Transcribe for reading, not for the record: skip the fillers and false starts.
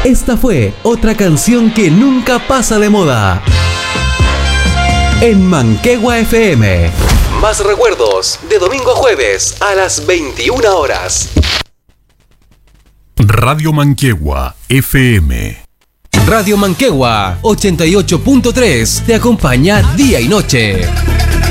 Esta fue otra canción que nunca pasa de moda. En Manquehue FM. Más recuerdos de domingo a jueves a las 21 horas. Radio Manquehue FM. Radio Manquehue 88.3 te acompaña día y noche.